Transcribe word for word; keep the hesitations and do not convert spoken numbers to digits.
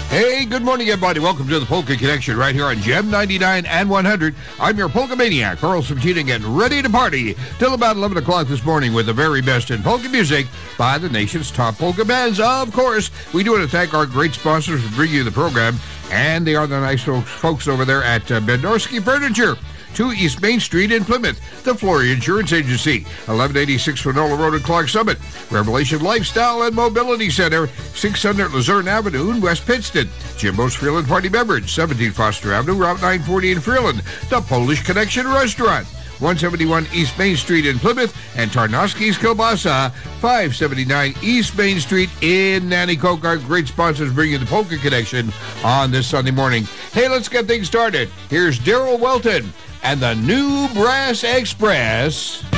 Hey, good morning, everybody. Welcome to the Polka Connection right here on Gem ninety-nine and one hundred. I'm your Polka Maniac, Carl Subchita, getting ready to party till about eleven o'clock this morning with the very best in polka music by the nation's top polka bands. Of course, we do want to thank our great sponsors for bringing you the program, and they are the nice folks over there at uh, Bednarski Furniture, two East Main Street in Plymouth, the Flory Insurance Agency, eleven eighty-six Finola Road in Clark Summit, Revelation Lifestyle and Mobility Center, six hundred Luzerne Avenue in West Pittston, Jimbo's Freeland Party Beverage, seventeen Foster Avenue, Route nine forty in Freeland, the Polish Connection Restaurant, one seventy-one East Main Street in Plymouth, and Tarnowski's Kielbasa, five seventy-nine East Main Street in Nanticoke. Our great sponsors bringing the Polka Connection on this Sunday morning. Hey, let's get things started. Here's Daryl Welton and the New Brass Express.